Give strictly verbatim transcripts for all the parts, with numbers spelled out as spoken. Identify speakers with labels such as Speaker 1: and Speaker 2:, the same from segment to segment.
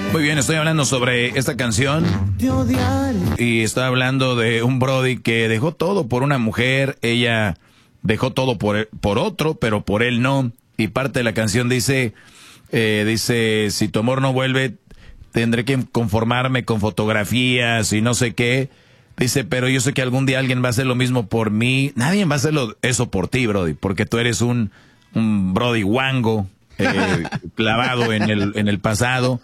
Speaker 1: Muy bien, estoy hablando sobre esta canción y estoy hablando de un brody que dejó todo por una mujer, ella dejó todo por, por otro, pero por él no, y parte de la canción dice, eh, dice, si tu amor no vuelve, tendré que conformarme con fotografías y no sé qué, dice, pero yo sé que algún día alguien va a hacer lo mismo por mí, nadie va a hacer lo, eso por ti, brody, porque tú eres un, un brody guango. Eh, clavado en el en el pasado.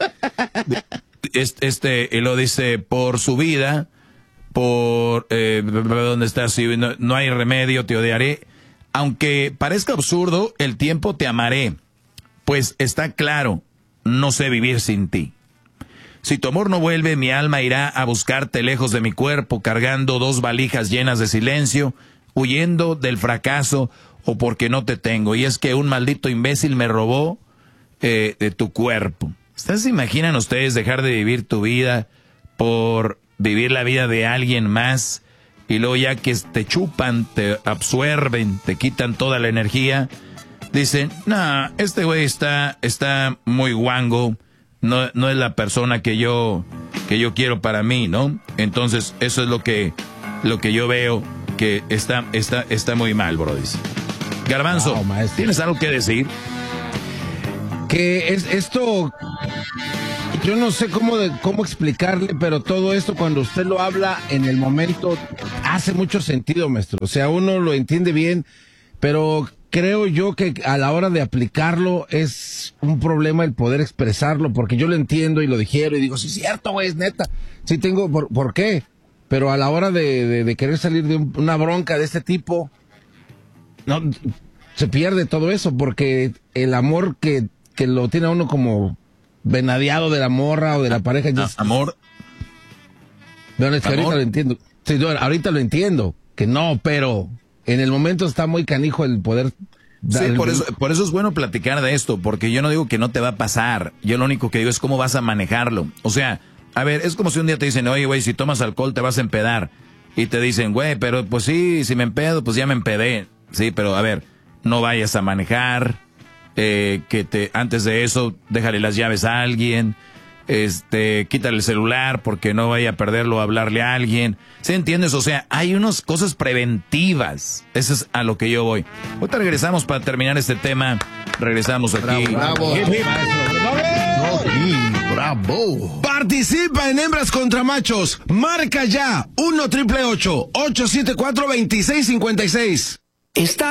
Speaker 1: Este, este él lo dice por su vida, por eh, dónde estás, si no, no hay remedio, te odiaré. Aunque parezca absurdo, el tiempo te amaré, pues está claro, no sé vivir sin ti. Si tu amor no vuelve, mi alma irá a buscarte lejos de mi cuerpo, cargando dos valijas llenas de silencio, huyendo del fracaso o porque no te tengo. Y es que un maldito imbécil me robó eh, de tu cuerpo. ¿Ustedes se imaginan ustedes dejar de vivir tu vida por vivir la vida de alguien más? Y luego ya que te chupan, te absorben, te quitan toda la energía, dicen, nah, este güey está, está muy guango, no, no es la persona que yo, que yo quiero para mí, ¿no? Entonces, eso es lo que, lo que yo veo que está, está, está muy mal, bro. Dice. Garbanzo, wow, ¿tienes algo que decir?
Speaker 2: Que es esto, yo no sé cómo, de, cómo explicarle, pero todo esto cuando usted lo habla en el momento hace mucho sentido, maestro. O sea, uno lo entiende bien, pero creo yo que a la hora de aplicarlo es un problema el poder expresarlo, porque yo lo entiendo y lo digiero y digo, sí es cierto, güey, es neta. Sí tengo, ¿por, ¿por qué? Pero a la hora de, de, de querer salir de un, una bronca de este tipo, no, se pierde todo eso, porque el amor que, que lo tiene a uno como venadeado de la morra o de la pareja.
Speaker 1: Ah,
Speaker 2: es,
Speaker 1: amor.
Speaker 2: No, es que ahorita lo entiendo. Sí, no, ahorita lo entiendo, que no, pero en el momento está muy canijo el poder.
Speaker 1: Sí, por eso, por eso es bueno platicar de esto, porque yo no digo que no te va a pasar. Yo lo único que digo es cómo vas a manejarlo. O sea, a ver, es como si un día te dicen, oye, güey, si tomas alcohol te vas a empedar. Y te dicen, güey, pero pues sí, si me empedo, pues ya me empedé. Sí, pero a ver, no vayas a manejar, eh, que te antes de eso déjale las llaves a alguien, este, quítale el celular porque no vaya a perderlo a hablarle a alguien. ¿Sí entiendes? O sea, hay unas cosas preventivas. Eso es a lo que yo voy. Ahorita regresamos para terminar este tema. Regresamos aquí.
Speaker 2: Bravo, bravo.
Speaker 3: Bravo. Participa en Hembras contra Machos. Marca ya uno triple ocho, ocho siete cuatro, dos seis cinco seis. Está